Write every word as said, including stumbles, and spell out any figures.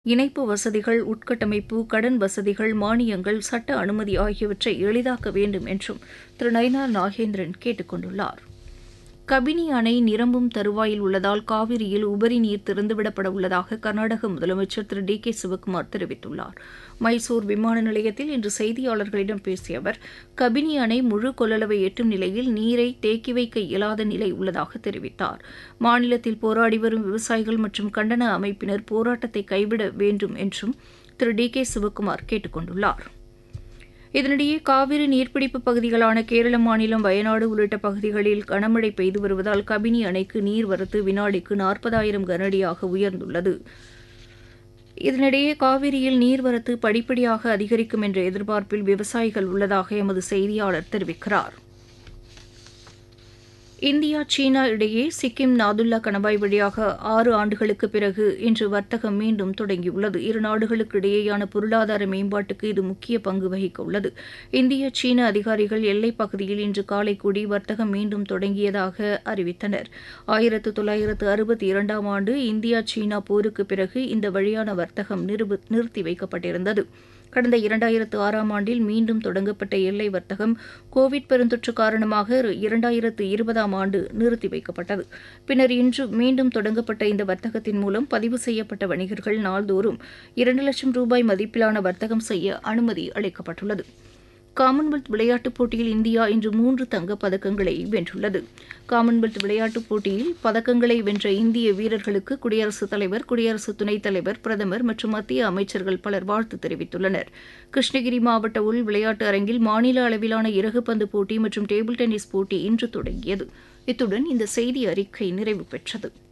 இணைப்பு வசதிகள், உட்கட்டமைப்பு, கடன் வசதிகள், மானியங்கள், சட்ட அனுமதி ஆகியவற்றை எளிதாக்க வேண்டும் என்றும் திரு நயினார் நாகேந்திரன் கேட்டுக் கொண்டுள்ளார். கபினி அணை நிரம்பும் தருவாயில் உள்ளதால் காவிரியில் உபரி நீர் திறந்துவிடப்பட உள்ளதாக கர்நாடக முதலமைச்சர் திரு டி கே சிவக்குமார் தெரிவித்துள்ளார். மைசூர் விமான நிலையத்தில் இன்று செய்தியாளர்களிடம் பேசிய அவர், கபினி அணை முழு கொள்ளளவை எட்டும் நிலையில் நீரை தேக்கி வைக்க இயலாத நிலை உள்ளதாக தெரிவித்தார். மாநிலத்தில் போராடி வரும் விவசாயிகள் மற்றும் கண்டன அமைப்பினர் போராட்டத்தை கைவிட வேண்டும் என்றும் திரு டி கே சிவக்குமார் கேட்டுக் கொண்டுள்ளார். இதனிடையே காவிரி நீர்பிடிப்பு பகுதிகளான கேரள மாநிலம் வயநாடு உள்ளிட்ட பகுதிகளில் கனமழை பெய்து வருவதால் கபினி அணைக்கு நீர்வரத்து வினாடிக்கு நாற்பதாயிரம் கனஅடியாக உயர்ந்துள்ளது. இதனிடையே காவிரியில் நீர்வரத்து படிப்படியாக அதிகரிக்கும் என்ற எதிர்பார்ப்பில் விவசாயிகள் உள்ளதாக எமது செய்தியாளர் தெரிவிக்கிறார். இந்தியா சீனா இடையே சிக்கிம் நாதுல்லா கணவாய் வழியாக ஆறு ஆண்டுகளுக்கு பிறகு இன்று வர்த்தகம் மீண்டும் தொடங்கியுள்ளது. இரு நாடுகளுக்கு இடையேயான பொருளாதார மேம்பாட்டுக்கு இது முக்கிய பங்கு வகிக்க உள்ளது. இந்திய சீன அதிகாரிகள் எல்லைப் பகுதியில் இன்று காலை கூடி வர்த்தகம் மீண்டும் தொடங்கியதாக அறிவித்தனர். ஆயிரத்து தொள்ளாயிரத்து அறுபத்தி இரண்டாம் ஆண்டு இந்தியா சீனா போருக்கு பிறகு இந்த வழியான வர்த்தகம் நிறுத்தி வைக்கப்பட்டிருந்தது. கடந்த இரண்டாயிரத்து ஆறாம் ஆண்டில் மீண்டும் தொடங்கப்பட்ட எல்லை வர்த்தகம் கோவிட் பெருந்தொற்று காரணமாக இரண்டாயிரத்து இருபதாம் ஆண்டு நிறுத்தி வைக்கப்பட்டது. பின்னர் இன்று மீண்டும் தொடங்கப்பட்ட இந்த வர்த்தகத்தின் மூலம் பதிவு செய்யப்பட்ட வணிகர்கள் நாள்தோறும் இரண்டு லட்சம் ரூபாய் மதிப்பிலான வர்த்தகம் செய்ய அனுமதி அளிக்கப்பட்டுள்ளது. காமன்வெல்த் விளையாட்டுப் போட்டியில் இந்தியா இன்று மூன்று தங்கப் பதக்கங்களை வென்றுள்ளது. காமன்வெல்த் விளையாட்டுப் போட்டியில் பதக்கங்களை வென்ற இந்திய வீரர்களுக்கு குடியரசுத் தலைவர், குடியரசு துணைத் தலைவர், பிரதமர் மற்றும் மத்திய அமைச்சர்கள் பலர் வாழ்த்து தெரிவித்துள்ளனர். கிருஷ்ணகிரி மாவட்ட உள் விளையாட்டு அரங்கில் மாநில அளவிலான இறகுப்பந்து போட்டி மற்றும் டேபிள் டென்னிஸ் போட்டி இன்று தொடங்கியது. இத்துடன் இந்த செய்தி அறிக்கை நிறைவு பெற்றது.